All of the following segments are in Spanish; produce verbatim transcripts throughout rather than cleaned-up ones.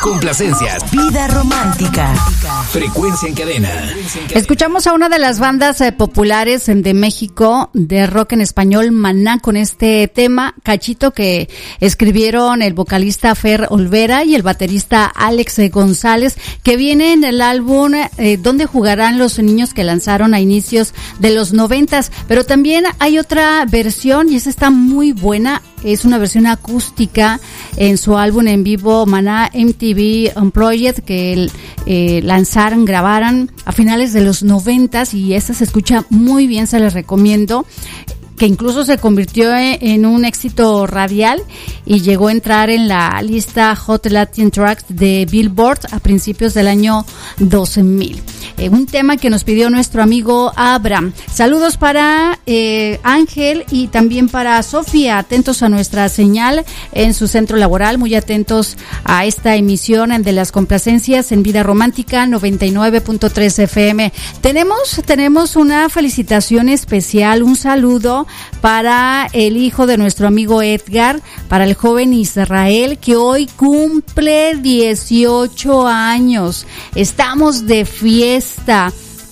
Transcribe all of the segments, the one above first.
Complacencias. Vida romántica. Frecuencia en cadena. Escuchamos a una de las bandas eh, populares de México de rock en español, Maná, con este tema, Cachito, que escribieron el vocalista Fer Olvera y el baterista Alex González, que viene en el álbum eh, Donde jugarán los niños, que lanzaron a inicios de los noventas. Pero también hay otra versión y esa está muy buena. Es una versión acústica en su álbum en vivo Maná M T V Unplugged, que eh, lanzaron, grabaron a finales de los noventas, y esta se escucha muy bien, se les recomiendo, que incluso se convirtió en un éxito radial y llegó a entrar en la lista Hot Latin Tracks de Billboard a principios del año dos mil. Eh, un tema que nos pidió nuestro amigo Abraham. Saludos para eh, Ángel y también para Sofía, atentos a nuestra señal en su centro laboral, muy atentos a esta emisión de las complacencias en Vida Romántica noventa y nueve punto tres F M. Tenemos, tenemos una felicitación especial, un saludo para el hijo de nuestro amigo Edgar, para el joven Israel, que hoy cumple dieciocho años. Estamos de fiesta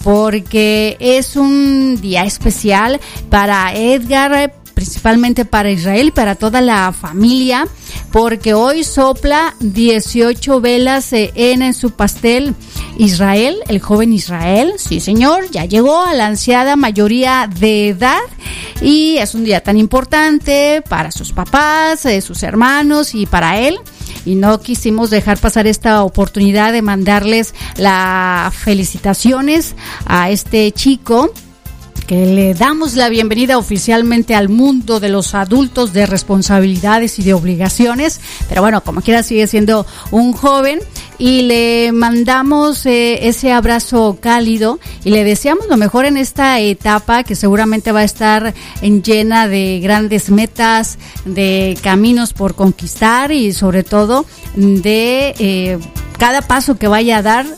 porque es un día especial para Edgar, principalmente para Israel y para toda la familia, porque hoy sopla dieciocho velas en, en su pastel. Israel, el joven Israel, sí señor, ya llegó a la ansiada mayoría de edad y es un día tan importante para sus papás, eh, sus hermanos y para él. Y no quisimos dejar pasar esta oportunidad de mandarles las felicitaciones a este chico, que le damos la bienvenida oficialmente al mundo de los adultos, de responsabilidades y de obligaciones, pero bueno, como quiera sigue siendo un joven, y le mandamos eh, ese abrazo cálido y le deseamos lo mejor en esta etapa, que seguramente va a estar en llena de grandes metas, de caminos por conquistar y sobre todo de eh, cada paso que vaya a dar,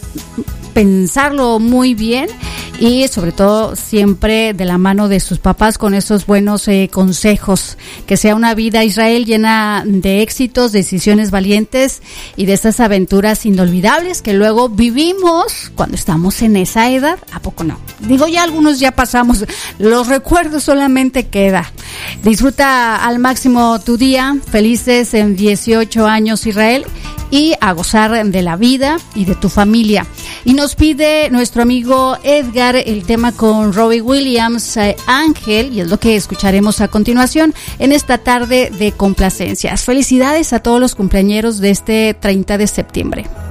pensarlo muy bien y sobre todo siempre de la mano de sus papás con esos buenos eh, consejos. Que sea una vida, Israel, llena de éxitos, decisiones valientes y de esas aventuras inolvidables que luego vivimos cuando estamos en esa edad. ¿A poco no? Digo, ya algunos ya pasamos, los recuerdos solamente queda. Disfruta al máximo tu día, felices en dieciocho años, Israel, y a gozar de la vida y de tu familia. Y nos pide nuestro amigo Edgar el tema con Robbie Williams, eh, Ángel, y es lo que escucharemos a continuación en esta tarde de complacencias. Felicidades a todos los cumpleañeros de este treinta de septiembre.